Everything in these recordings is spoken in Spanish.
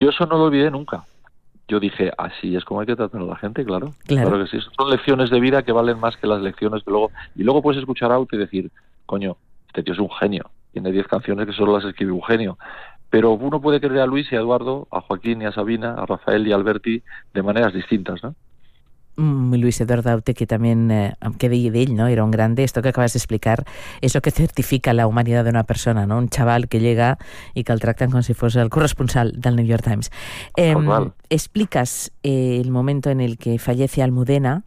yo eso no lo olvidé nunca. Yo dije, así es como hay que tratar a la gente, claro. Claro que sí. Son lecciones de vida que valen más que las lecciones que luego... Y luego puedes escuchar Out y decir, coño, este tío es un genio. Tiene 10 canciones que solo las escribe un genio. Pero uno puede querer a Luis y a Eduardo, a Joaquín y a Sabina, a Rafael y a Alberti de maneras distintas, ¿no? Luis Eduardo Aute, que también, que d'ell, no? Era un grande. Esto que acabas de explicar es lo que certifica la humanidad de una persona, ¿no? Un chaval que llega y que el tractan como si fuese el corresponsal del New York Times. Explicas el momento en el que fallece Almudena,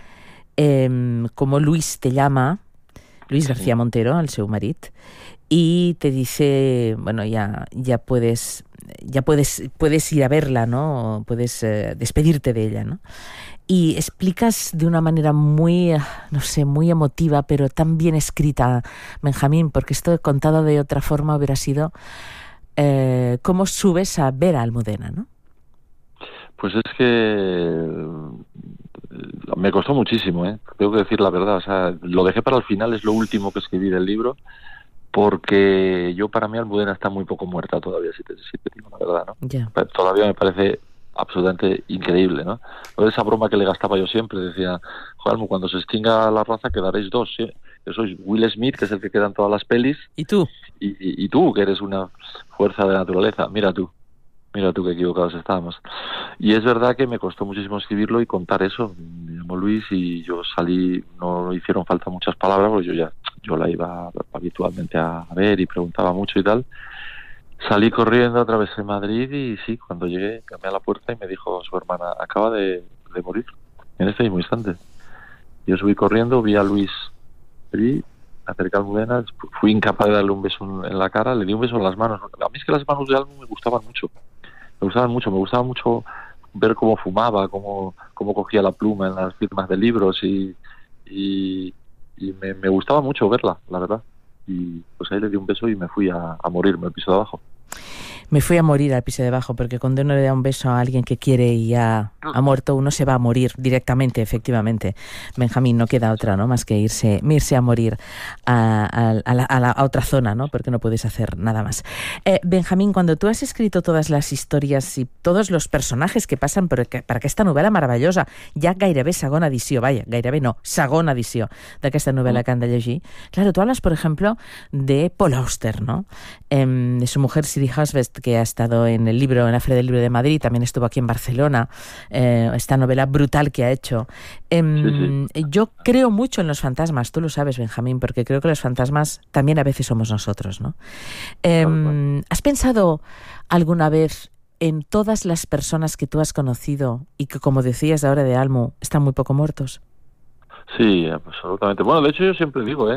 como Luis te llama, Luis García Montero, el seu marit, y te dice, bueno, ya puedes ir a verla, ¿no? Puedes despedirte de ella, ¿no? Y explicas de una manera muy, no sé, muy emotiva, pero tan bien escrita, Benjamín, porque esto contado de otra forma hubiera sido cómo subes a ver a Almudena, ¿no? Pues es que me costó muchísimo, tengo que decir la verdad. O sea, lo dejé para el final, es lo último que escribí del libro, porque para mí Almudena está muy poco muerta todavía, si te digo la verdad, ¿no? Yeah. Todavía me parece absolutamente increíble, ¿no? Esa broma que le gastaba yo siempre, decía, joder, Almu, cuando se extinga la raza quedaréis dos, ¿sí? Que sois Will Smith, que es el que queda en todas las pelis, y tú, que eres una fuerza de la naturaleza. Mira tú qué equivocados estábamos. Y es verdad que me costó muchísimo escribirlo y contar eso. Me llamó Luis y yo salí, no hicieron falta muchas palabras, porque yo la iba habitualmente a ver y preguntaba mucho y tal. Salí corriendo, atravesé Madrid y sí, cuando llegué, llamé a la puerta y me dijo su hermana, acaba de morir en este mismo instante. Yo subí corriendo, vi a Luis allí, me acerqué a Almudena, fui incapaz de darle un beso en la cara, le di un beso en las manos. A mí es que las manos de Almu me gustaban mucho, me gustaba mucho ver cómo fumaba, cómo cogía la pluma en las firmas de libros y me gustaba mucho verla, la verdad. Y pues ahí le di un beso y me fui a morirme al piso de abajo. Me fui a morir al piso de abajo, porque cuando uno le da un beso a alguien que quiere y ya ha muerto, uno se va a morir directamente, efectivamente. Benjamín, no queda otra, ¿no? Más que irse a morir a otra zona, ¿no? Porque no puedes hacer nada más. Benjamín, cuando tú has escrito todas las historias y todos los personajes que pasan para que esta novel·la meravellosa, ja gairebé segona edició, segona edició d'aquesta novel·la que han de llegir. Claro, tú hablas, por ejemplo, de Paul Auster, ¿no? De su mujer Siri Husband, que ha estado en la Feria del Libro de Madrid, también estuvo aquí en Barcelona, esta novela brutal que ha hecho. Sí. Yo creo mucho en los fantasmas, tú lo sabes, Benjamín, porque creo que los fantasmas también a veces somos nosotros, ¿no? ¿Has pensado alguna vez en todas las personas que tú has conocido y que, como decías ahora de Almu, están muy poco muertos? Sí, absolutamente. Bueno, de hecho yo siempre digo,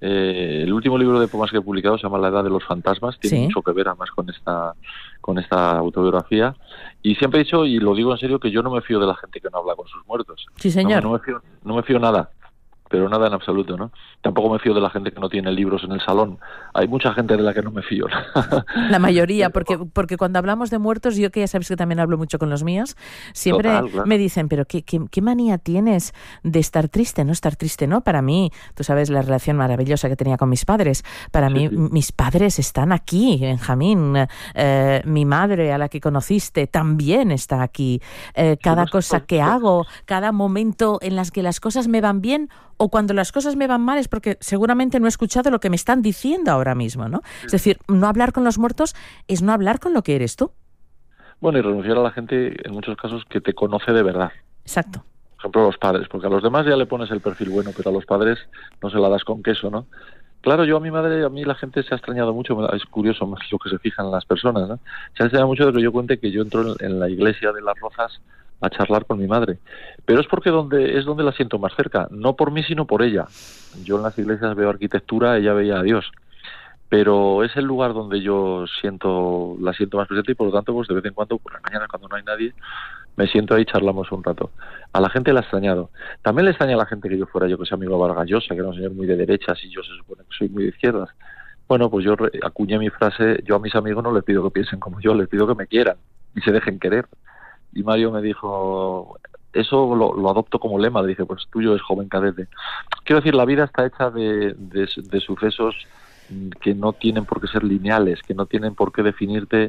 el último libro de poemas que he publicado se llama La Edad de los Fantasmas, tiene mucho que ver además con esta autobiografía, y siempre he dicho, y lo digo en serio, que yo no me fío de la gente que no habla con sus muertos. Sí, señor. No me fío nada, pero nada en absoluto, ¿no? Tampoco me fío de la gente que no tiene libros en el salón. Hay mucha gente de la que no me fío. La mayoría, porque cuando hablamos de muertos, yo que ya sabes que también hablo mucho con los míos, siempre claro. Me dicen, pero ¿qué manía tienes de estar triste? No estar triste, ¿no? Para mí, tú sabes la relación maravillosa que tenía con mis padres. Para mí, mis padres están aquí, Benjamín. Mi madre, a la que conociste, también está aquí. Cada cosa que hago, cada momento en las que las cosas me van bien o cuando las cosas me van mal es porque seguramente no he escuchado lo que me están diciendo ahora mismo, ¿no? Es decir, no hablar con los muertos es no hablar con lo que eres tú. Bueno, y renunciar a la gente, en muchos casos, que te conoce de verdad. Exacto. Por ejemplo, a los padres, porque a los demás ya le pones el perfil bueno, pero a los padres no se la das con queso, ¿no? Claro, yo a mi madre, a mí la gente se ha extrañado mucho, es curioso más lo que se fijan en las personas, ¿no? Se ha extrañado mucho de que yo cuente que yo entro en la iglesia de Las Rozas a charlar con mi madre, pero es porque es donde la siento más cerca, no por mí sino por ella. Yo en las iglesias veo arquitectura, ella veía a Dios, pero es el lugar donde la siento más presente y por lo tanto pues de vez en cuando, por las mañanas cuando no hay nadie, me siento ahí y charlamos un rato. A la gente le ha extrañado. También le extraña a la gente que yo fuera, yo que sea amigo de Vargas Llosa, que era un señor muy de derechas y yo se supone que soy muy de izquierdas. Bueno, pues yo acuñé mi frase, yo a mis amigos no les pido que piensen como yo, les pido que me quieran y se dejen querer. Y Mario me dijo, eso lo adopto como lema, le dije, pues tuyo es joven cadete. Quiero decir, la vida está hecha de sucesos que no tienen por qué ser lineales, que no tienen por qué definirte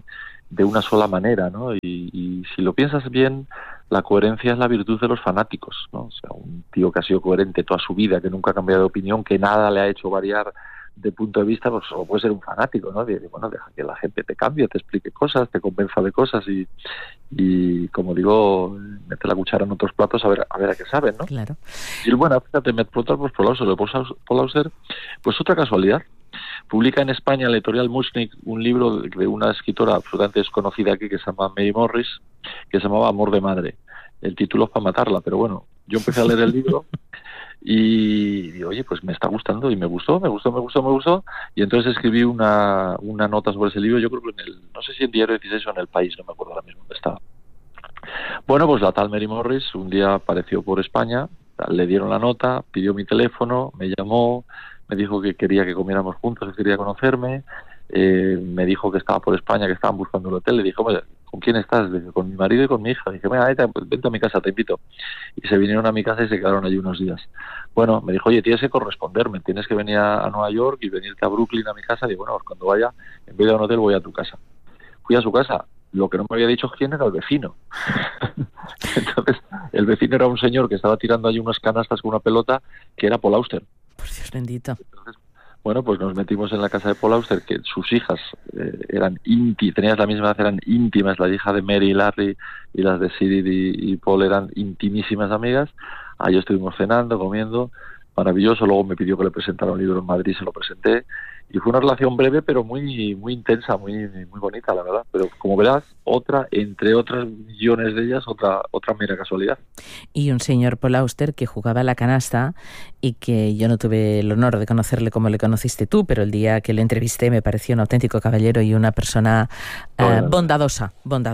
de una sola manera, ¿no? Y si lo piensas bien, la coherencia es la virtud de los fanáticos, ¿no? O sea, un tío que ha sido coherente toda su vida, que nunca ha cambiado de opinión, que nada le ha hecho variar de punto de vista, pues solo puede ser un fanático, ¿no? Bueno, deja que la gente te cambie, te explique cosas, te convenza de cosas y como digo, mete la cuchara en otros platos a ver a qué saben, ¿no? Claro. Y bueno, fíjate, me preguntas por Paul Auster, pues otra casualidad. Publica en España la editorial Mushnik un libro de una escritora absolutamente desconocida aquí que se llama Mary Morris, que se llamaba Amor de Madre. El título es para matarla, pero bueno, yo empecé a leer el libro y digo, oye, pues me está gustando y me gustó, y entonces escribí una nota sobre ese libro, yo creo que no sé si en Diario 16 o en El País, no me acuerdo ahora mismo dónde estaba. Bueno, pues la tal Mary Morris un día apareció por España, le dieron la nota, pidió mi teléfono, me llamó, me dijo que quería que comiéramos juntos, que quería conocerme, me dijo que estaba por España, que estaban buscando un hotel, le dije, oye, ¿con quién estás? Le dije, con mi marido y con mi hija. Le dije, mira, vente a mi casa, te invito. Y se vinieron a mi casa y se quedaron allí unos días. Bueno, me dijo, oye, tienes que corresponderme, tienes que venir a Nueva York y venirte a Brooklyn a mi casa. Y digo, bueno, pues cuando vaya, en vez de a un hotel, voy a tu casa. Fui a su casa. Lo que no me había dicho quién era el vecino. Entonces, el vecino era un señor que estaba tirando allí unas canastas con una pelota, que era Paul Auster. Por Dios bendito. Entonces, bueno, pues nos metimos en la casa de Paul Auster, que sus hijas tenían la misma edad, eran íntimas, la hija de Mary y Larry y las de Cyril y Paul eran intimísimas amigas. Ahí estuvimos cenando, comiendo, maravilloso. Luego me pidió que le presentara un libro en Madrid, se lo presenté. Y fue una relación breve, pero muy intensa, muy bonita, la verdad. Pero como verás, entre otras millones de ellas, otra mera casualidad. Y un señor Paul Auster que jugaba a la canasta y que yo no tuve el honor de conocerle como le conociste tú, pero el día que le entrevisté me pareció un auténtico caballero y una persona bondadosa.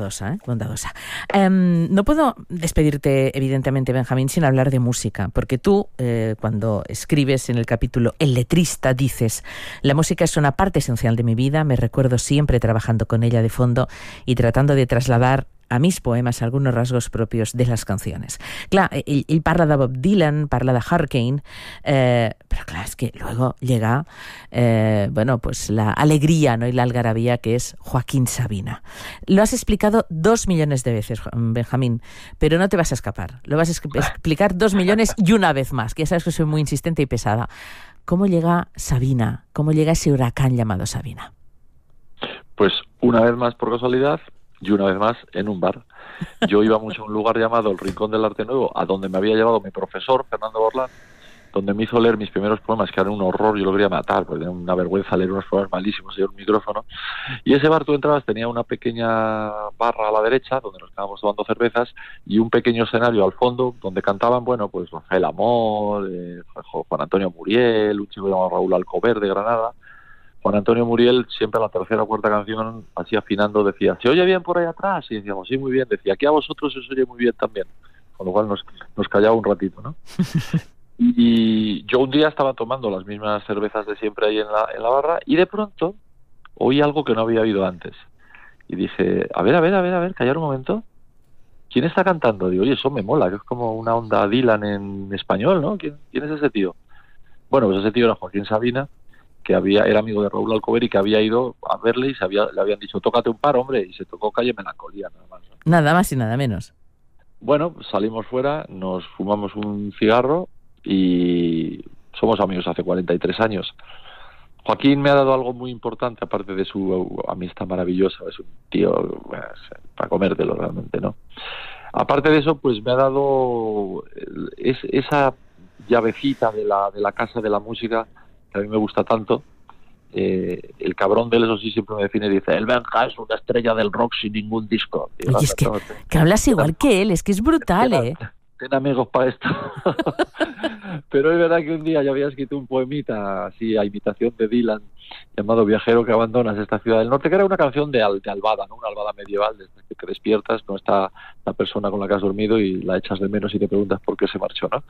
No puedo despedirte, evidentemente, Benjamín, sin hablar de música, porque tú, cuando escribes en el capítulo El letrista, dices: la música es una parte esencial de mi vida, me recuerdo siempre trabajando con ella de fondo y tratando de trasladar a mis poemas algunos rasgos propios de las canciones. Clar, ell parla de Bob Dylan, parla de Hurricane, pero claro, es que luego llega pues la alegría, ¿no? Y la algarabía que es Joaquín Sabina. Lo has explicado 2 millones de veces, Benjamín, pero no te vas a escapar. Lo vas a explicar 2 millones y una vez más, que ya sabes que soy muy insistente y pesada. ¿Cómo llega Sabina? ¿Cómo llega ese huracán llamado Sabina? Pues una vez más por casualidad y una vez más en un bar. Yo iba mucho a un lugar llamado El Rincón del Arte Nuevo, a donde me había llevado mi profesor, Fernando Borlán, donde me hizo leer mis primeros poemas, que eran un horror, yo lo quería matar, porque tenía una vergüenza leer unos poemas malísimos y un micrófono. Y ese bar, tú entrabas, tenía una pequeña barra a la derecha, donde nos quedábamos tomando cervezas, y un pequeño escenario al fondo, donde cantaban, bueno, pues Rafael Amor, Juan Antonio Muriel, un chico llamado Raúl Alcover de Granada. Juan Antonio Muriel, siempre a la tercera o cuarta canción, así afinando, decía, ¿se oye bien por ahí atrás? Y decíamos, sí, muy bien. Decía, aquí a vosotros se os oye muy bien también. Con lo cual nos callaba un ratito, ¿no? Y yo un día estaba tomando las mismas cervezas de siempre ahí en la barra y de pronto oí algo que no había oído antes. Y dije, a ver, callar un momento. ¿Quién está cantando? Digo, oye, eso me mola, que es como una onda Dylan en español, ¿no? ¿Quién es ese tío? Bueno, pues ese tío era Joaquín Sabina, que era amigo de Raúl Alcover y que había ido a verle y le habían dicho, tócate un par, hombre, y se tocó Calle Melancolía, nada más, ¿no? Nada más y nada menos. Bueno, salimos fuera, nos fumamos un cigarro y somos amigos hace 43 años. Joaquín me ha dado algo muy importante, aparte de su amistad maravillosa, es un tío para comértelo realmente, ¿no? Aparte de eso, pues me ha dado esa llavecita de la casa de la música, que a mí me gusta tanto. El cabrón de él, eso sí, siempre me define, dice, el Benja es una estrella del rock sin ningún disco. Y oye, es que hablas igual que él, es que es brutal, Ten amigos para esto. Pero es verdad que un día yo había escrito un poemita así a imitación de Dylan, llamado Viajero que abandonas esta ciudad del norte, que era una canción de albada, ¿no? Una albada medieval, desde que te despiertas, no está la persona con la que has dormido y la echas de menos y te preguntas por qué se marchó, ¿no?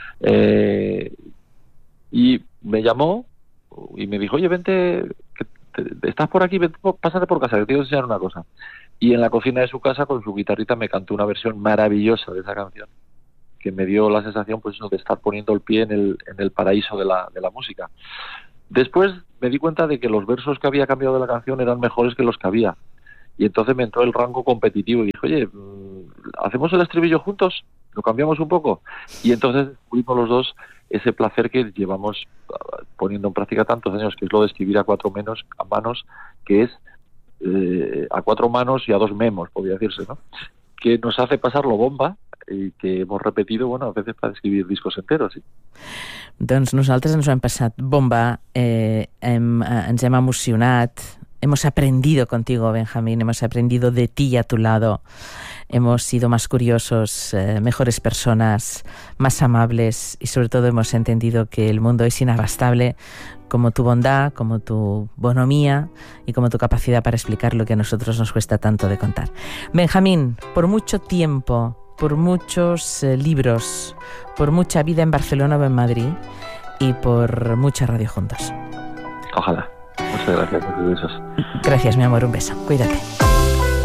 Y me llamó y me dijo, oye, vente, estás por aquí, pásate por casa, que te quiero enseñar una cosa. Y en la cocina de su casa, con su guitarrita, me cantó una versión maravillosa de esa canción, que me dio la sensación, pues eso, de estar poniendo el pie en el paraíso de la música. Después me di cuenta de que los versos que había cambiado de la canción eran mejores que los que había. Y entonces me entró el rango competitivo y dije, oye, ¿hacemos el estribillo juntos? ¿Lo cambiamos un poco? Y entonces descubrimos los dos ese placer que llevamos poniendo en práctica tantos años, que es lo de escribir a cuatro manos, que es a cuatro manos y a dos memos, podría decirse, ¿no? Que nos hace pasarlo bomba i que hemos repetido, bueno, a veces para escribir discos enteros. Sí. Doncs nosaltres ens ho hem passat bomba, ens hem emocionat, hemos aprendido contigo, Benjamín, hemos aprendido de ti a tu lado, hemos sido más curiosos, mejores personas, más amables y sobre todo hemos entendido que el mundo es inabastable, como tu bondad, como tu bonomía y como tu capacidad para explicar lo que a nosotros nos cuesta tanto de contar. Benjamín, por mucho tiempo, por muchos libros, por mucha vida en Barcelona o en Madrid y por mucha radio juntos. Ojalá. Muchas gracias. Muchos besos. Gracias, mi amor. Un beso. Cuídate.